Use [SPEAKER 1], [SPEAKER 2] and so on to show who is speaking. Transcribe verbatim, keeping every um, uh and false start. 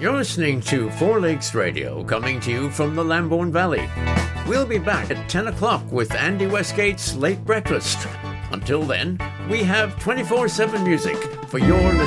[SPEAKER 1] You're listening to Four Lakes Radio, coming to you from the Lambourne Valley. We'll be back at ten o'clock with Andy Westgate's Late Breakfast. Until then, we have twenty-four seven music for your